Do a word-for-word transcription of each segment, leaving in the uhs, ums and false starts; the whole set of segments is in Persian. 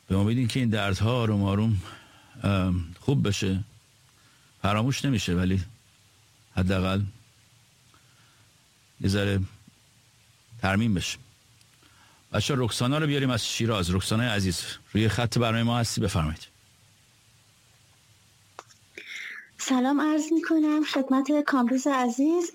به امید این که این دردها آروم آروم خوب بشه. فراموش نمیشه ولی حداقل یه ذره ترمیم بشه. بچه رکسانا رو بیاریم از شیراز. رکسانا عزیز روی خط برنامه ما هستی، بفرمایید. سلام عرض میکنم خدمت کامبیز عزیز.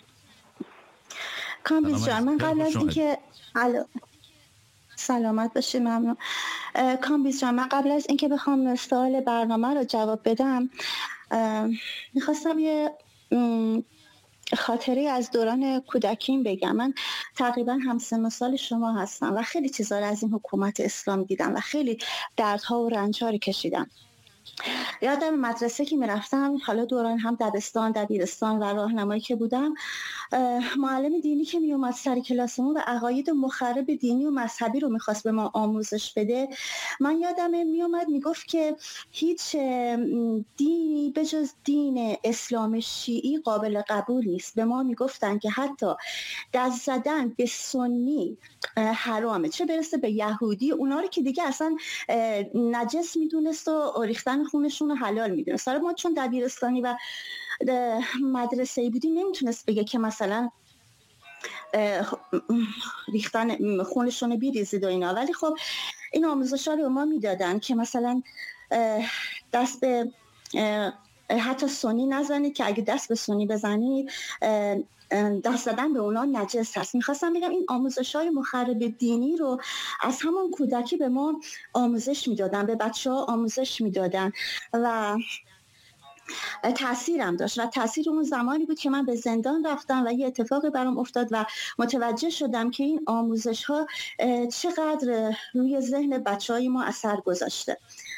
کامبیز جان، من قبل از اینکه الو سلامت باشی، ممنون. کامبیز جان، من قبل از اینکه بخوام سوال برنامه رو جواب بدم میخواستم یه خاطری از دوران کودکیم بگم. من تقریبا همسن و سال شما هستم و خیلی چیزا رو از این حکومت اسلام دیدم و خیلی دردها و رنج‌ها رو کشیدم. یادم مدرسه که میرفتم، حالا دوران هم دبستان، دبیرستان و راهنمایی که بودم، معلم دینی که میومد سر کلاسمون و عقاید مخرب دینی و مذهبی رو میخواست به ما آموزش بده، من یادم میومد میگفت که هیچ دینی به جز دین اسلام شیعی قابل قبول نیست. به ما میگفتن که حتی دست زدن به سنی حرامه، چه برسه به یهودی، اونا رو که دیگه اصلا نجس میدونست و ریختن خونشون رو حلال میدونست. سر ما چون دبیرستانی و مدرسه‌ای بودیم نمیتونست بگه که مثلا ریختن خونشون رو بیریزید و اینا، ولی خب این آموزش‌ها رو ما میدادن که مثلا دست به حتی سنی نزنید که اگه دست به سنی بزنید دست زدن به اونا نجس هست. میخواستم بگم این آموزش‌های مخرب دینی رو از همون کودکی به ما آموزش میدادن، به بچه‌ها آموزش میدادن و تأثیرم داشت و تأثیر اون زمانی بود که من به زندان رفتم و یه اتفاقی برام افتاد و متوجه شدم که این آموزش‌ها چقدر روی ذهن بچه‌های ما اثر گذاشته.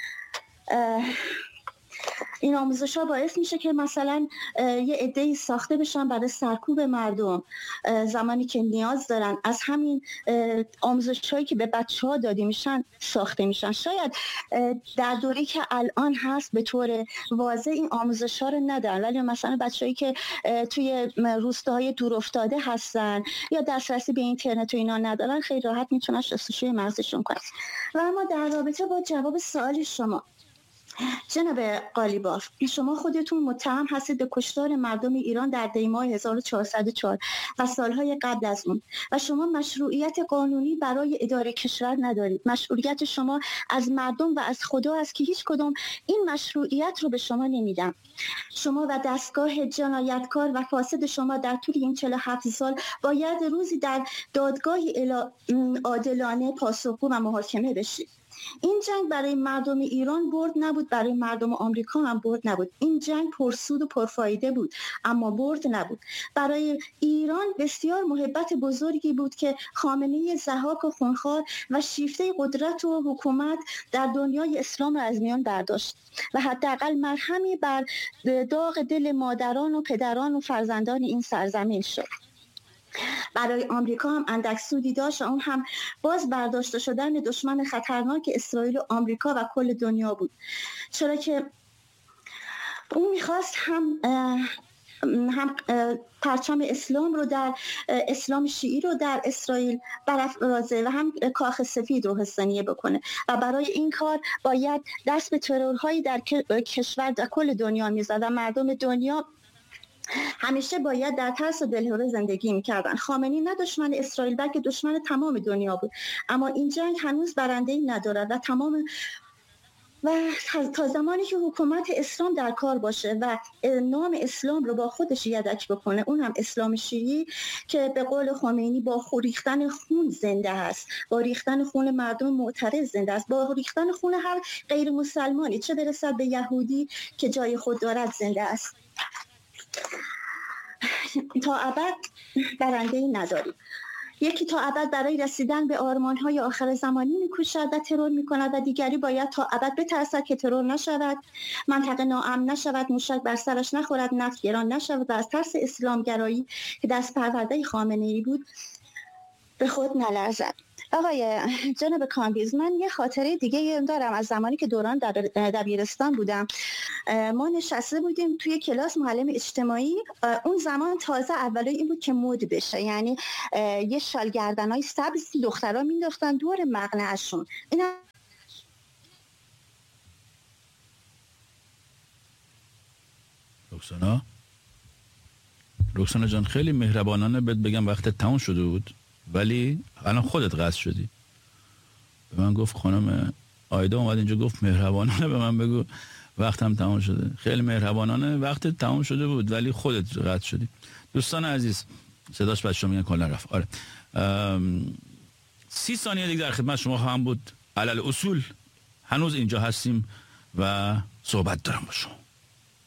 این آموزش ها باعث میشه که مثلا یه عده‌ای ساخته بشن برای سرکوب مردم زمانی که نیاز دارن، از همین آموزش هایی که به بچه ها داده میشن ساخته میشن. شاید در دوری که الان هست به طور واضح این آموزش ها رو ندارن، ولی مثلا بچه هایی که توی روستاهای دور افتاده هستن یا دسترسی به اینترنت و اینا ندارن خیلی راحت میتونن شستشوی مغزشون کنن. و اما در رابطه با جواب سوال شما جناب قالیباف، شما خودتون متهم هستید به کشتار مردم ایران در دیماه هزار و چهارصد و چهار و سالهای قبل از اون و شما مشروعیت قانونی برای اداره کشور ندارید. مشروعیت شما از مردم و از خدا است که هیچ کدوم این مشروعیت رو به شما نمیدن. شما و دستگاه جنایتکار و فاسد شما در طول این چهل و هفت سال باید روزی در دادگاهی عادلانه پاسخگو و محاکمه بشید. این جنگ برای مردم ایران برد نبود، برای مردم آمریکا هم برد نبود. این جنگ پرسود و پرفایده بود اما برد نبود. برای ایران بسیار محبت بزرگی بود که خامنه‌ای ضحاک و خونخوار و شیفته قدرت و حکومت در دنیای اسلام را از میان برداشت و حداقل مرهمی بر داغ دل مادران و پدران و فرزندان این سرزمین شد. برای آمریکا هم اندک سودی داشت و اون هم باز برداشته شدن دشمن خطرناک اسرائیل و آمریکا و کل دنیا بود، چرا که اون میخواست هم هم پرچم اسلام رو در اسلام شیعی رو در اسرائیل برافرازه و هم کاخ سفید رو حسنیه بکنه و برای این کار باید دست به ترورهایی در کشور در کل دنیا میزد و مردم دنیا همیشه باید در ترس و دلهره زندگی میکردن. خامنه‌ای نه دشمن اسرائیل بلکه دشمن تمام دنیا بود، اما این جنگ هنوز برنده‌ای ندارد و تمام و تا زمانی که حکومت اسلام در کار باشه و نام اسلام رو با خودش یدک بکنه، اون هم اسلام شیعی که به قول خمینی با ریختن خون زنده است، با ریختن خون مردم معترض زنده است، با ریختن خون هر غیر مسلمانی چه برسد به یهودی که جای خود دارد زنده است، تا ابد برنده‌ای نداریم. یکی تا ابد برای رسیدن به آرمان‌های آخر زمانی می‌کوشد و ترور می‌کند و دیگری باید تا ابد بترسد که ترور نشود، منطقه ناامن نشود، موشک بر سرش نخورد، نفت گران نشود و از ترس اسلامگرایی که دست پرورده خامنه‌ای بود به خود نلرزد. آقای جناب کامبیز، من یه خاطره دیگه دارم از زمانی که دوران در دبیرستان بودم. ما نشسته بودیم توی کلاس معلم اجتماعی. اون زمان تازه اولی این بود که مد بشه، یعنی یه شال گردنای سبز دخترها مینداختن دور مقنعشون. این رکسانا رکسانا جان خیلی مهربانانه بهت بگم وقت تموم شده بود، ولی الان خودت قصد شدی. به من گفت خانم آیدا اومد اینجا گفت مهربانانه به من بگو وقتم تمام شده. خیلی مهربانانه وقت تمام شده بود ولی خودت قصد شدی. دوستان عزیز صداش بچه‌ها میگن کلا رفت. آره سی ثانیه دیگه در خدمت شما خواهم بود. علل اصول هنوز اینجا هستیم و صحبت دارم با شما.